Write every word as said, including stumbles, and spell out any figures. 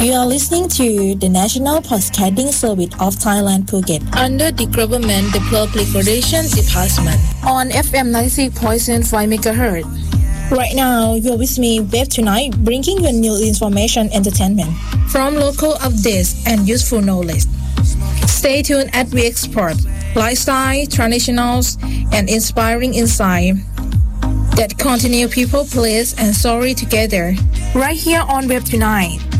You are listening to the National Podcasting Service of Thailand Phuket under the Government the Public Relations Department on F M ninety-six point five megahertz. Right now, you're with me, Web Tonight, bringing you new information entertainment from local updates and useful knowledge. Stay tuned as we explore lifestyle, traditionals, and inspiring insight that continue people, place, and story together right here on Web Tonight.